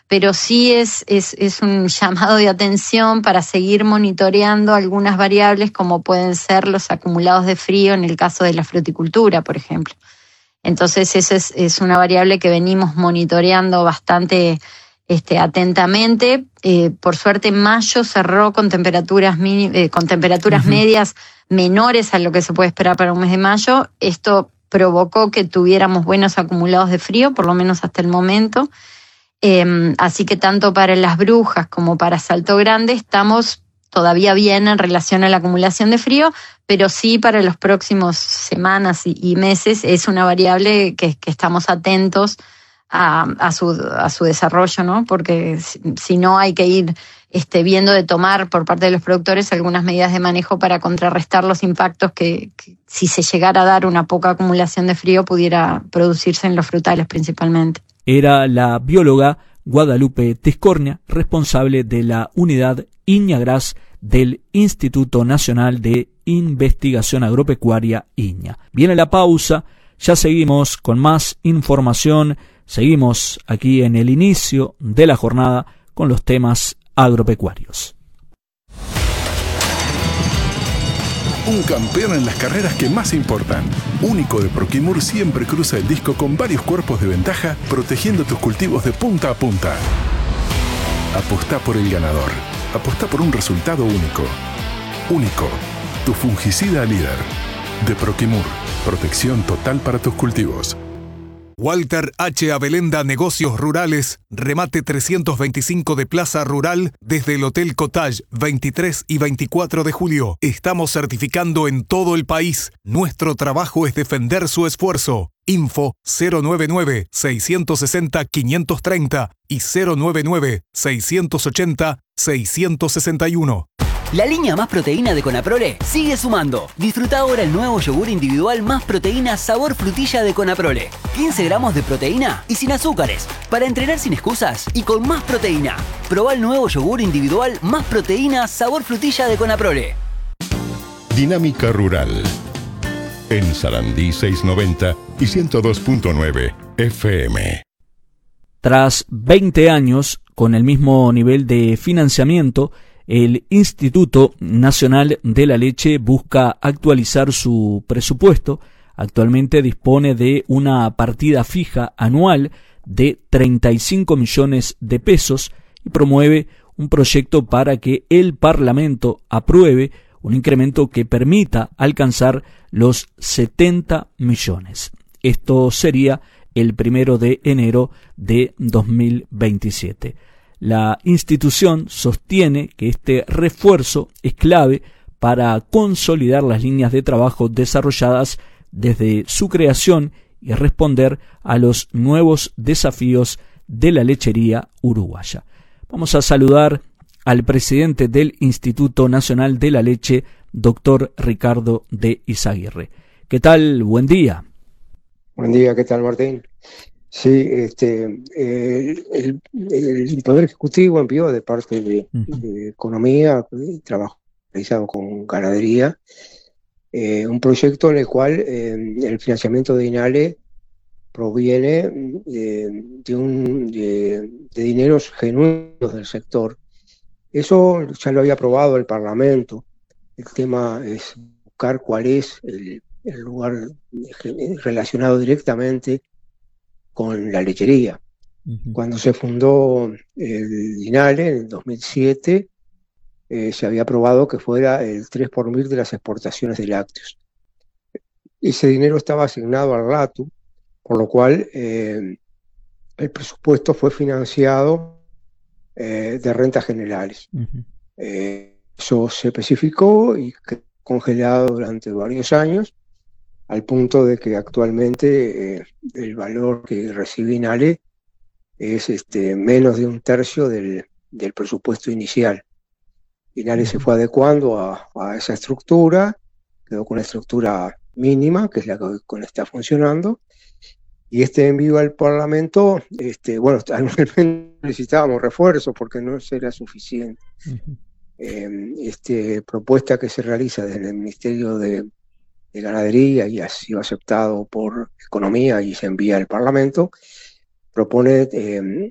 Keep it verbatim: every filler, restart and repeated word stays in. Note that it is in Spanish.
pero sí es, es, es un llamado de atención para seguir monitoreando algunas variables como pueden ser los acumulados de frío en el caso de la fruticultura, por ejemplo. Entonces esa es, es una variable que venimos monitoreando bastante este, atentamente. Eh, por suerte mayo cerró con temperaturas, mini, eh, con temperaturas uh-huh. medias menores a lo que se puede esperar para un mes de mayo. Esto provocó que tuviéramos buenos acumulados de frío, por lo menos hasta el momento. Eh, así que tanto para Las Brujas como para Salto Grande estamos todavía bien en relación a la acumulación de frío, pero sí para los próximos semanas y, y meses es una variable que, que estamos atentos a, a, su, a su desarrollo, ¿no? Porque si, si no hay que ir este, viendo de tomar por parte de los productores algunas medidas de manejo para contrarrestar los impactos que, que si se llegara a dar una poca acumulación de frío pudiera producirse en los frutales principalmente. Era la bióloga Guadalupe Tiscornia, responsable de la unidad INAGRAS del Instituto Nacional de Investigación Agropecuaria INAH. Viene la pausa, ya seguimos con más información, seguimos aquí en el inicio de la jornada con los temas agropecuarios. Un campeón en las carreras que más importan. Único de Proquimur siempre cruza el disco con varios cuerpos de ventaja, protegiendo tus cultivos de punta a punta. Apostá por el ganador. Apostá por un resultado único. Único. Tu fungicida líder. De Proquimur. Protección total para tus cultivos. Walter H. Abelenda Negocios Rurales, remate trescientos veinticinco de Plaza Rural desde el Hotel Cottage, veintitrés y veinticuatro de julio. Estamos certificando en todo el país. Nuestro trabajo es defender su esfuerzo. Info cero nueve nueve, seis seis cero, cinco tres cero y cero nueve nueve, seis ocho cero, seis seis uno. La línea Más Proteína de Conaprole sigue sumando. Disfruta ahora el nuevo yogur individual Más Proteína sabor frutilla de Conaprole. quince gramos de proteína y sin azúcares. Para entrenar sin excusas y con más proteína. Probá el nuevo yogur individual Más Proteína sabor frutilla de Conaprole. Dinámica Rural. En Sarandí seiscientos noventa y ciento dos punto nueve F M. Tras veinte años, con el mismo nivel de financiamiento, el Instituto Nacional de la Leche busca actualizar su presupuesto. Actualmente dispone de una partida fija anual de treinta y cinco millones de pesos y promueve un proyecto para que el Parlamento apruebe un incremento que permita alcanzar los setenta millones. Esto sería el primero de enero de dos mil veintisiete. La institución sostiene que este refuerzo es clave para consolidar las líneas de trabajo desarrolladas desde su creación y responder a los nuevos desafíos de la lechería uruguaya. Vamos a saludar al presidente del Instituto Nacional de la Leche, doctor Ricardo de Izaguirre. ¿Qué tal? Buen día. Buen día, ¿qué tal, Martín? Sí, este, eh, el, el Poder Ejecutivo envió de parte de, de Economía, de trabajo realizado con ganadería, eh, un proyecto en el cual eh, el financiamiento de INALE proviene eh, de, un, de, de dineros genuinos del sector. Eso ya lo había aprobado el Parlamento. El tema es buscar cuál es el, el lugar relacionado directamente con la lechería. Uh-huh. Cuando se fundó el INALE en el dos mil siete, eh, se había aprobado que fuera el tres por mil de las exportaciones de lácteos. Ese dinero estaba asignado al RATU, por lo cual eh, el presupuesto fue financiado eh, de rentas generales. Uh-huh. Eh, eso se especificó y quedó congelado durante varios años, al punto de que actualmente eh, el valor que recibe INALE es este, menos de un tercio del, del presupuesto inicial. INALE se fue adecuando a, a esa estructura, quedó con una estructura mínima, que es la que con está funcionando, y este envío al Parlamento, este, bueno, anualmente necesitábamos refuerzos porque no era suficiente. Uh-huh. Eh, este propuesta que se realiza desde el Ministerio de de Ganadería y ha sido aceptado por Economía y se envía al Parlamento, propone eh,